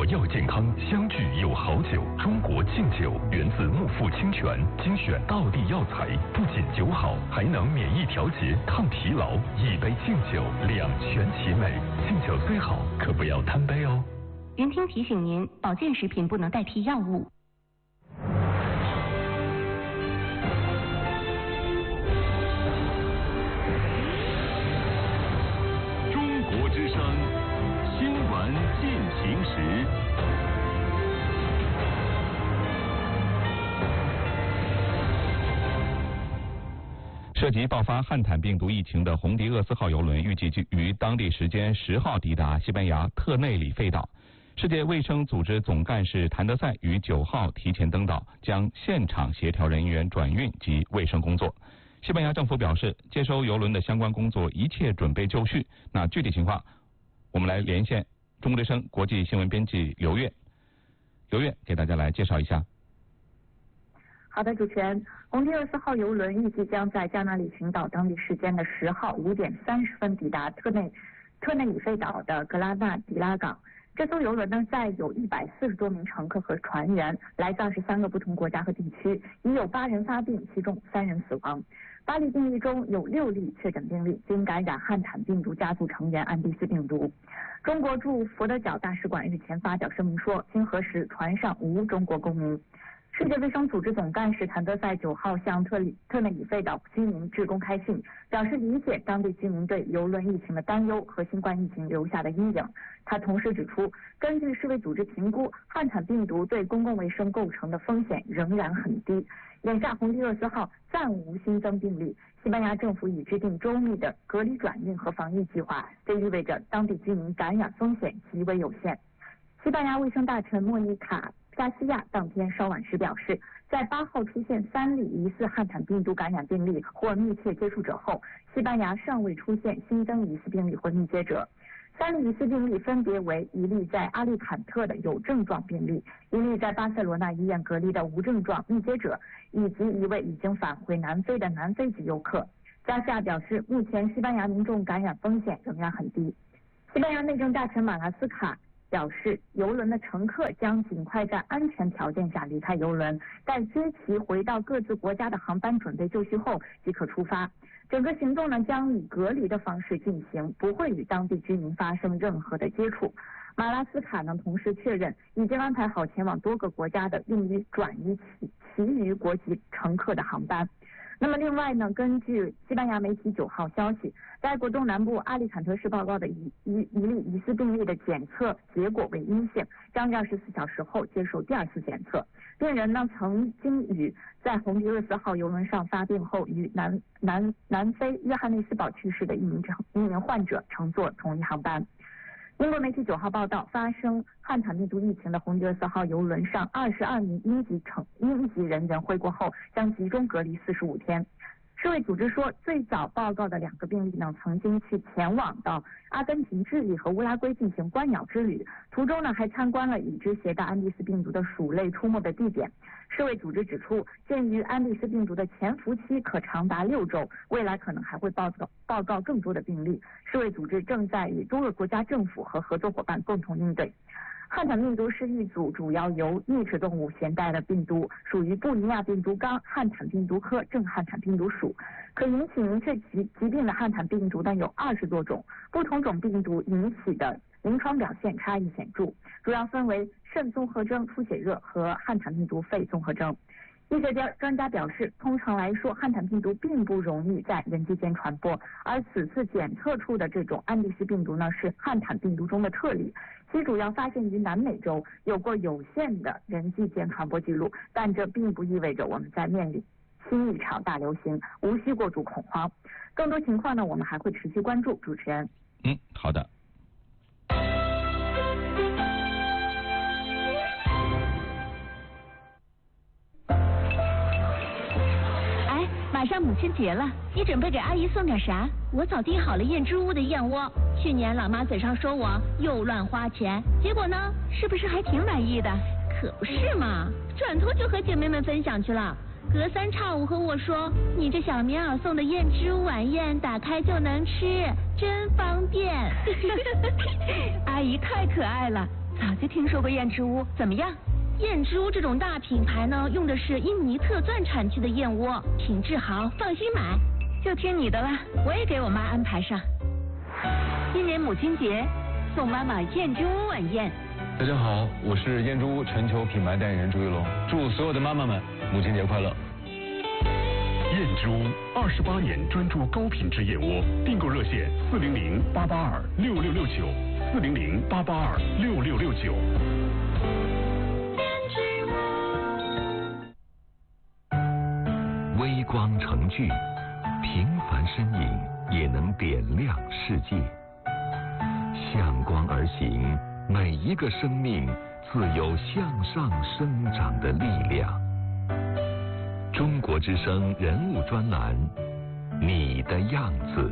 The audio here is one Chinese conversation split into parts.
活要健康，相聚有好酒。中国劲酒源自木富清泉，精选道地药材，不仅酒好，还能免疫调节、抗疲劳。一杯劲酒，两全其美。劲酒虽好，可不要贪杯哦。 云听提醒您，保健食品不能代替药物。 中国之声，新闻进行时。 涉及爆发汉坦病毒疫情的红迪厄斯号邮轮预计于当地时间10号抵达西班牙特内里费岛。世界卫生组织总干事谭德赛于9号提前登岛，将现场协调人员转运及卫生工作。西班牙政府表示，接收邮轮的相关工作一切准备就绪。那具体情况，我们来连线中国之声国际新闻编辑刘月。刘月给大家来介绍一下。 好的，主持人，红迪厄斯号邮轮预计将在加那利群岛当地时间的10号5点30分抵达特内里费岛的格拉纳迪拉港。这艘邮轮呢，载有140多名乘客和船员，来自23个不同国家和地区，已有8人发病，其中3人死亡。8例病例中有6例确诊病例均感染汉坦病毒家族成员安第斯病毒。中国驻佛得角大使馆日前发表声明说，经核实，船上无中国公民。世界卫生组织总干事谭德赛9号向特内里费岛居民致公开信，表示理解当地居民对邮轮疫情的担忧和新冠疫情留下的阴影。他同时指出，根据世卫组织评估，汉坦病毒对公共卫生构成的风险仍然很低。眼下红迪厄斯号暂无新增病例，西班牙政府已制定周密的隔离转运和防疫计划，这意味着当地居民感染风险极为有限。西班牙卫生大臣莫妮卡加西亚当天稍晚时表示，在8号出现3例疑似汉坦病毒感染病例或密切接触者后，西班牙尚未出现新增疑似病例或密接者。3例疑似病例分别为1例在阿利坎特的有症状病例，1例在巴塞罗那医院隔离的无症状密接者，以及1位已经返回南非的南非籍游客。加西亚表示，目前西班牙民众感染风险仍然很低。西班牙内政大臣马拉斯卡表示，邮轮的乘客将尽快在安全条件下离开邮轮，待接其回到各自国家的航班准备就绪后即可出发。整个行动呢将以隔离的方式进行，不会与当地居民发生任何的接触。马拉斯卡呢同时确认，已经安排好前往多个国家的用于转移其余国籍乘客的航班。那么另外呢，根据西班牙媒体9号消息，该国东南部阿利坎特市报告的一例疑似病例的检测结果为阴性，将24小时后接受第2次检测。病人呢曾经与在红迪厄斯号邮轮上发病后于南非约翰内斯堡去世的一名患者乘坐同一航班。英国媒体9号报道，发生汉坦病毒疫情的红迪厄斯号邮轮上22名英籍人员回国后将集中隔离45天。世卫组织说，最早报告的2个病例呢，曾经前往到阿根廷、智利和乌拉圭进行观鸟之旅，途中呢还参观了已知携带安第斯病毒的鼠类出没的地点。世卫组织指出，鉴于安第斯病毒的潜伏期可长达6周，未来可能还会报告更多的病例。世卫组织正在与多个国家政府和合作伙伴共同应对。汉坦病毒是一组主要由啮齿动物携带的病毒，属于布里亚病毒纲汉坦病毒科正汉坦病毒属。可引起明确疾病的汉坦病毒呢有20多种，不同种病毒引起的临床表现差异显著，主要分为肾综合征、出血热和汉坦病毒肺综合征。医学专家表示，通常来说，汉坦病毒并不容易在人际间传播，而此次检测出的这种安第斯病毒呢，是汉坦病毒中的特例，其主要发现于南美洲，有过有限的人际间传播记录，但这并不意味着我们在面临新一场大流行，无需过度恐慌。更多情况呢，我们还会持续关注。主持人， 好的。 马上母亲节了，你准备给阿姨送点啥？我早订好了燕之屋的燕窝。去年老妈嘴上说我又乱花钱，结果呢，是不是还挺满意的？可不是嘛，转头就和姐妹们分享去了。隔三差五和我说，你这小棉袄送的燕之屋晚宴，打开就能吃，真方便。阿姨太可爱了， 早就听说过燕之屋，怎么样？燕之屋这种大品牌呢，用的是印尼特钻产区的燕窝，品质好，放心买。就听你的了，我也给我妈安排上。今年母亲节，送妈妈燕之屋晚宴。 大家好，我是燕之屋全球品牌代言人朱一龙，祝所有的妈妈们母亲节快乐。 燕之屋28年专注高品质燕窝，订购热线400-882-6669，400-882-6669。 微光成炬，平凡身影也能点亮世界。向光而行，每一个生命自有向上生长的力量。中国之声人物专栏，你的样子。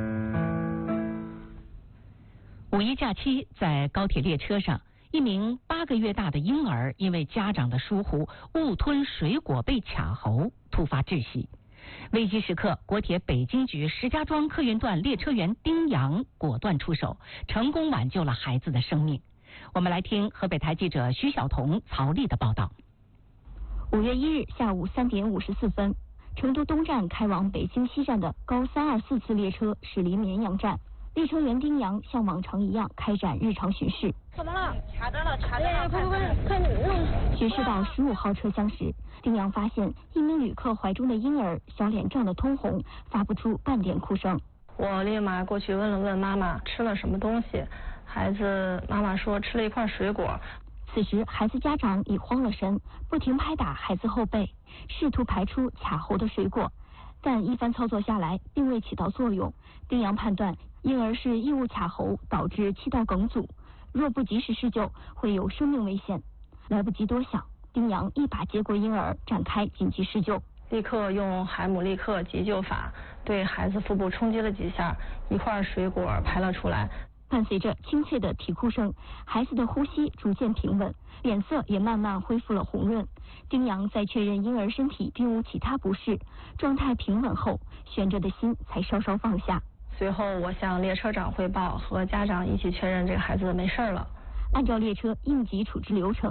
五一假期，在高铁列车上，一名8个月大的婴儿因为家长的疏忽，误吞水果被卡喉，突发窒息。危机时刻，国铁北京局石家庄客运段列车员丁阳果断出手，成功挽救了孩子的生命。我们来听河北台记者徐晓彤、曹丽的报道。 5月1日下午3点54分，成都东站开往北京西站的高324次列车驶离绵阳站，列车员丁阳像往常一样开展日常巡视。 怎么了？卡着了！快！ 巡视到15号车厢时，丁阳发现一名旅客怀中的婴儿小脸涨得通红，发不出半点哭声。 我立马过去问了问妈妈吃了什么东西，孩子妈妈说吃了一块水果。 此时孩子家长已慌了神，不停拍打孩子后背，试图排出卡喉的水果，但一番操作下来并未起到作用。丁阳判断婴儿是异物卡喉导致气道梗阻，若不及时施救会有生命危险。来不及多想，丁阳一把接过婴儿，展开紧急施救， 立刻用海姆立克急救法对孩子腹部冲击了几下，一块水果排了出来。 伴随着清脆的啼哭声，孩子的呼吸逐渐平稳，脸色也慢慢恢复了红润。丁阳在确认婴儿身体并无其他不适，状态平稳后，悬着的心才稍稍放下。 随后我向列车长汇报，和家长一起确认这个孩子没事了。 按照列车应急处置流程，